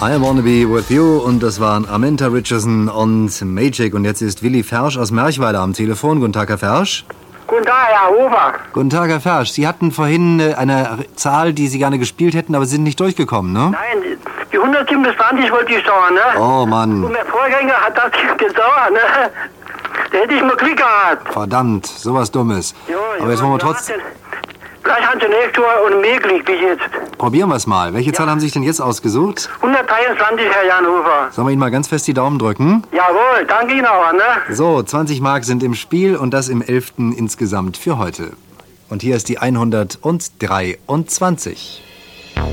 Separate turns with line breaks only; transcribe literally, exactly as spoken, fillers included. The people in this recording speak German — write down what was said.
I Wanna Be With You und das waren Aminta Richardson und Magic. Und jetzt ist Willi Fersch aus Merchweiler am Telefon. Guten Tag, Herr Fersch.
Guten Tag, Herr Hofer.
Guten Tag, Herr Fersch. Sie hatten vorhin eine Zahl, die Sie gerne gespielt hätten, aber Sie sind nicht durchgekommen, ne?
Nein, die hundertsiebenundzwanzig wollte ich dauern, ne?
Oh, Mann.
Und mein Vorgänger hat das gedauert, ne? Da hätte ich mal Glück gehabt.
Verdammt, sowas Dummes.
Jo,
aber jetzt
jo,
wollen wir
ja,
trotzdem...
Vielleicht haben Sie nächstes Mal und mehr Glück wie jetzt.
Probieren wir es mal. Welche Zahl haben Sie sich denn jetzt ausgesucht?
hundertdreiundzwanzig, Herr Janhofer.
Sollen wir Ihnen mal ganz fest die Daumen drücken?
Jawohl, danke Ihnen auch, ne?
So, zwanzig Mark sind im Spiel und das im elften insgesamt für heute. Und hier ist die hundertdreiundzwanzig.